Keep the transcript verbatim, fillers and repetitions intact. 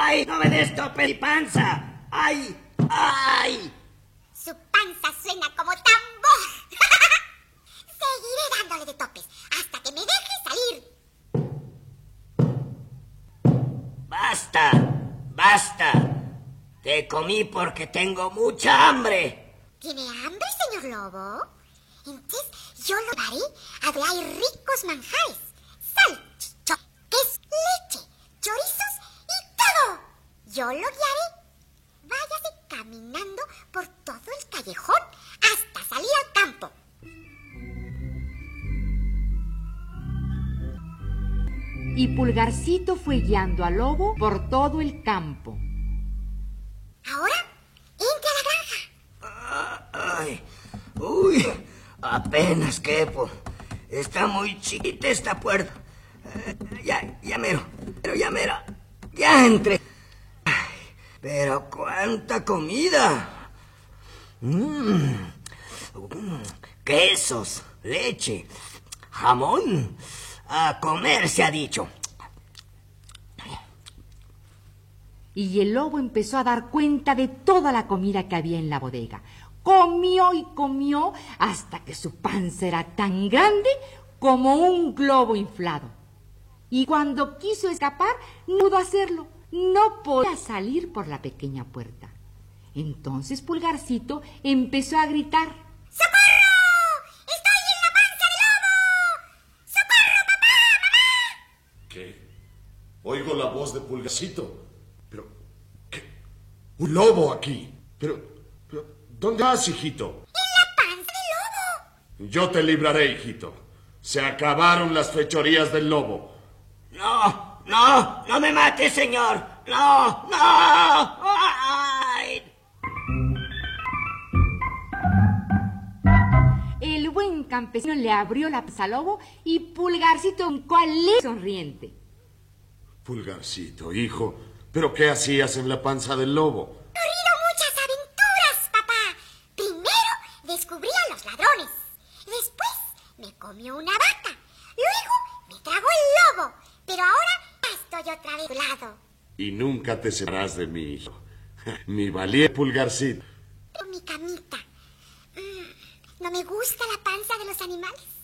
¡Ay! ¡No me des tope mi panza! ¡Ay! ¡Ay! Su panza suena como tambor. Seguiré dándole de topes hasta que me deje salir. ¡Basta! ¡Basta! Te comí porque tengo mucha hambre. ¿Tiene hambre, señor Lobo? Entonces yo lo daré a donde hay ricos manjares. Sal, queso, leche, chorizos y todo. Yo lo guiaré. Váyase caminando por todo el callejón hasta salir al campo. Y Pulgarcito fue guiando al lobo por todo el campo. Ahora, entre a la granja. Ah, ¡Ay! ¡Uy! Apenas quepo. Está muy chiquita esta puerta. Eh, ya, ya mero, pero ya mero. Ya entré. Ay, pero cuánta comida. Mm, mm, quesos, leche, jamón. A comer se ha dicho. Y el lobo empezó a dar cuenta de toda la comida que había en la bodega. Comió y comió hasta que su panza era tan grande como un globo inflado. Y cuando quiso escapar, no pudo hacerlo. No podía salir por la pequeña puerta. Entonces Pulgarcito empezó a gritar: ¡Socorro! ¡Estoy en la panza del lobo! ¡Socorro, papá, mamá! ¿Qué? Oigo la voz de Pulgarcito. Pero, ¿qué? Un lobo aquí. Pero, pero, ¿dónde vas, hijito? ¡En la panza del lobo! Yo te libraré, hijito. Se acabaron las fechorías del lobo. No, no, no me mates, señor. No, no. ¡Ay! El buen campesino le abrió la panza al lobo y Pulgarcito brincó alegre sonriente. Pulgarcito, hijo, ¿pero qué hacías en la panza del lobo? Corrido muchas aventuras, papá. Primero descubrí a los ladrones. Después me comió una vaca. Luego me tragó el lobo. Pero ahora estoy otra vez a tu lado. Y nunca te separarás de mí, hijo. Mi valiente Pulgarcito. Pero mi camita. Mm, ¿no me gusta la panza de los animales?